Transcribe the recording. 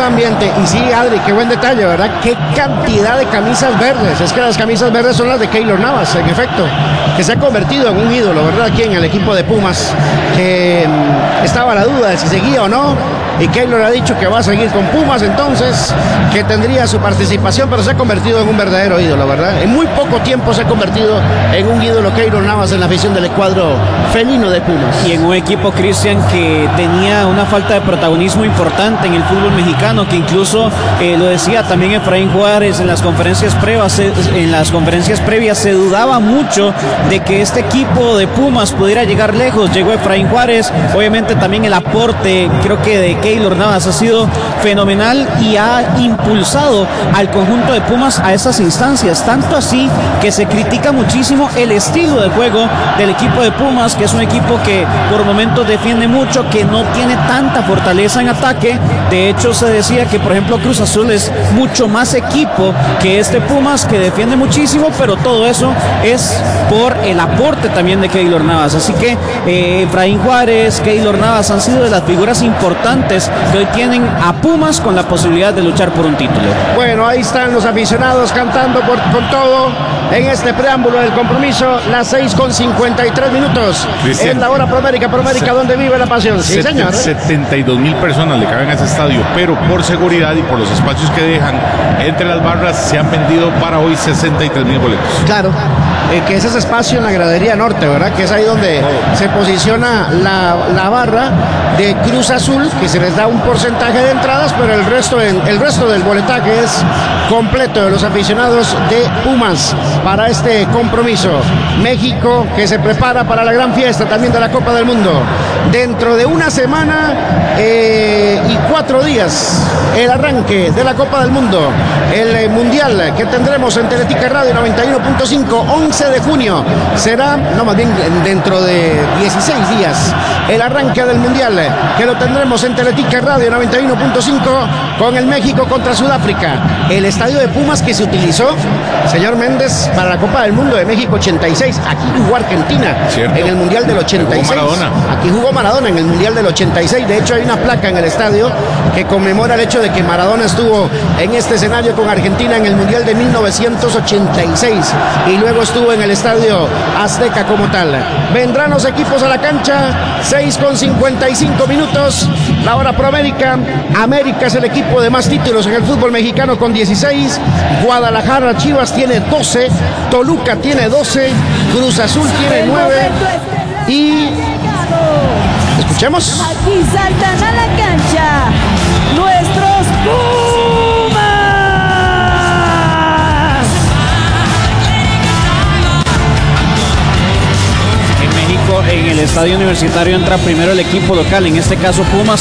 ambiente. Y sí, Adri, qué buen detalle, ¿verdad? Qué cantidad de camisas verdes. Es que las camisas verdes son las de Keylor Navas, en efecto, que se ha convertido en un ídolo, ¿verdad? Aquí en el equipo de Pumas, que estaba la duda de si seguía o no. Y Keylor ha dicho que va a seguir con Pumas, entonces, que tendría su participación, pero se ha convertido en un verdadero ídolo, ¿verdad? En muy poco tiempo se ha convertido en un ídolo Keylor Navas en la afición del cuadro felino de Pumas. Y en un equipo, Cristian, que tenía una falta de protagonismo importante en el fútbol mexicano, que incluso lo decía también Efraín Juárez en las conferencias previas, se dudaba mucho de que este equipo de Pumas pudiera llegar lejos. Llegó Efraín Juárez, obviamente también el aporte, creo que de Keylor Navas ha sido fenomenal y ha impulsado al conjunto de Pumas a esas instancias, tanto así que se critica muchísimo el estilo de juego del equipo de Pumas, que es un equipo que por momentos defiende mucho, que no tiene tanta fortaleza en ataque. De hecho, se decía que, por ejemplo, Cruz Azul es mucho más equipo que este Pumas, que defiende muchísimo, pero todo eso es por el aporte también de Keylor Navas. Así que Efraín Juárez, Keylor Navas han sido de las figuras importantes que hoy tienen a Pumas con la posibilidad de luchar por un título. Bueno, ahí están los aficionados cantando con todo en este preámbulo del compromiso. Las 6:53. Es la hora Promérica, donde vive la pasión. Sí, señor. 72,000 personas le caben a ese estadio, pero por seguridad y por los espacios que dejan entre las barras se han vendido para hoy 63,000 boletos. Claro, que es ese espacio en la gradería norte, ¿verdad? Que es ahí donde se posiciona la barra de Cruz Azul, que se les da un porcentaje de entradas, pero el resto del boletaje es completo de los aficionados de Pumas para este compromiso. México, que se prepara para la gran fiesta también de la Copa del Mundo. Dentro de una semana y 4 días, el arranque de la Copa del Mundo, el Mundial que tendremos en Teletica Radio 91.5, 11 de junio. Será, no, más bien dentro de 16 días, el arranque del Mundial, que lo tendremos en Teletica Radio 91.5 con el México contra Sudáfrica. El estadio de Pumas que se utilizó, señor Méndez, para la Copa del Mundo de México 86. Aquí jugó Argentina, ¿cierto?, en el Mundial del 86. Aquí jugó Maradona en el Mundial del 86. De hecho, hay una placa en el estadio que conmemora el hecho de que Maradona estuvo en este escenario con Argentina en el Mundial de 1986 y luego estuvo en el Estadio Azteca como tal. Vendrán los equipos a la cancha, 6:55. La hora Promérica. América es el equipo de más títulos en el fútbol mexicano con 16. Guadalajara, Chivas tiene 12. Toluca tiene 12. Cruz Azul tiene 9. Y escuchemos. Aquí saltan a la cancha nuestros Pumas. En México, en el estadio universitario entra primero el equipo local, en este caso Pumas,